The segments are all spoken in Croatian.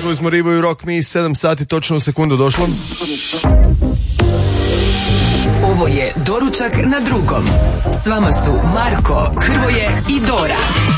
Čuli smo Ribu i Rock Me, 7 sati točno u sekundu došlo. Ovo je Doručak na drugom. S vama su Marko, Hrvoje i Dora.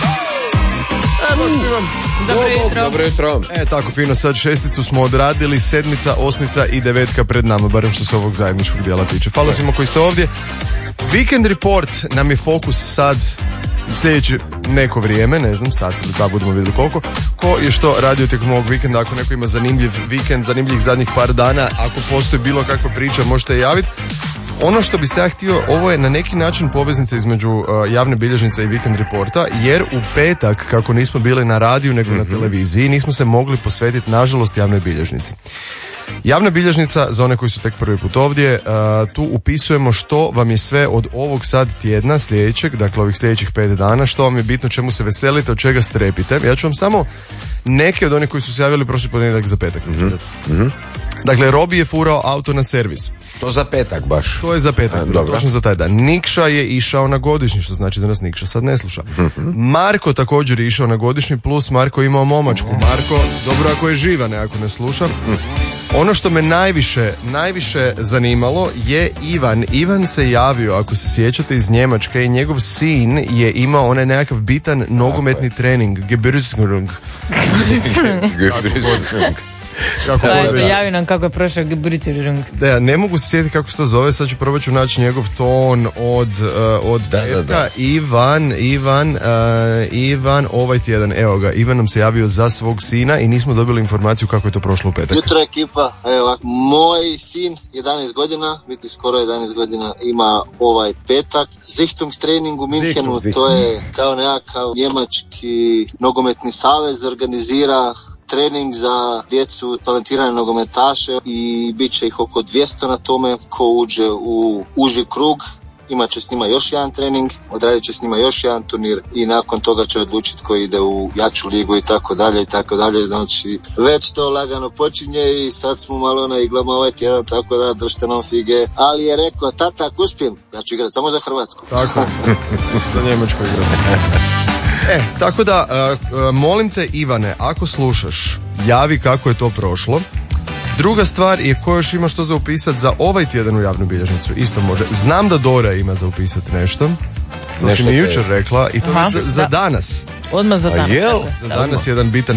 Dobro jutro. Tako fino, sad 6 smo odradili, 7, 8 i 9 pred nama, barem što se ovog zajedničkog dijela tiče. Hvala svima koji ste ovdje. Weekend Report nam je fokus sad sljedeće neko vrijeme, ne znam, sat ili da budemo vidjeli koliko, ko je što radio tijekom ovog vikenda. Ako neko ima zanimljiv vikend, zanimljivih zadnjih par dana, ako postoji bilo kakva priča, možete javiti. Ono što bi se ja htio, ovo je na neki način poveznica između javne bilježnice i Weekend Reporta, jer u petak, kako nismo bili na radiju nego na televiziji, nismo se mogli posvetiti, nažalost, javnoj bilježnici. Javna bilježnica, za one koji su tek prvi put ovdje, tu upisujemo što vam je sve od ovog sad tjedna sljedećeg, dakle ovih sljedećih 5 dana, što vam je bitno, čemu se veselite, od čega strepite. Ja ću vam samo neke od onih koji su se javili prošli ponedjeljak za petak. Dakle, Robi je furao auto na servis. To za petak baš. To je za petak, točno za taj dan. Nikša je išao na godišnji, što znači da nas Nikša sad ne sluša. Marko također je išao na godišnji, plus Marko je imao momačku. Marko, dobro ako je živa, ne ako ne sluša. Ono što me najviše zanimalo je Ivan. Ivan se javio, ako se sjećate, iz Njemačke i njegov sin je imao onaj nekakav bitan nogometni trening. Gebürstung. Javi nam kako je prošao Gebürstung. Da, ja ne mogu se sjetiti kako se to zove, sad ću probat ću naći njegov ton od petka. Ivan, ovaj tjedan, evo ga, Ivan nam se javio za svog sina i nismo dobili informaciju kako je to prošlo u petak. Jutro ekipa, evo, moj sin 11 godina, biti skoro 11 godina, ima ovaj petak Sichtungstraining u Minhenu, to je kao nekakav njemački nogometni savez, organizira trening za djecu, talentirane nogometaše i bit će ih oko 200 na tome. Ko uđe u uži krug, imat će s njima još jedan trening, odradit će s njima još jedan turnir i nakon toga će odlučiti ko ide u jaču ligu i tako dalje. Znači, već to lagano počinje i sad smo malo na iglama ovaj tjedan, tako da držite nam fige. Ali je rekao, tata, ako uspijem, ja ću igrati samo za Hrvatsku. Tako, za Njemačku igrati. Tako da, molim te, Ivane, ako slušaš, javi kako je to prošlo. Druga stvar je ko još ima što za upisati za ovaj tjedan u javnu bilježnicu. Isto može. Znam da Dora ima za upisati nešto. To si mi jučer rekla i to za danas. Odmah za danas. Za danas jedan bitan